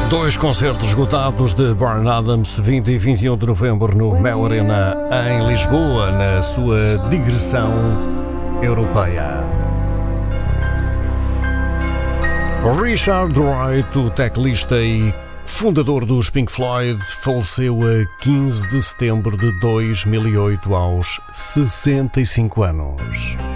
Dois concertos esgotados de Bryan Adams, 20 e 21 de novembro no Mel Arena, em Lisboa, na sua digressão europeia. Richard Wright, o teclista e fundador dos Pink Floyd, faleceu a 15 de setembro de 2008 aos 65 anos.